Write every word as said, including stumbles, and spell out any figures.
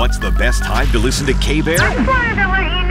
What's the best time to listen to K-Bear? I just wanted to let you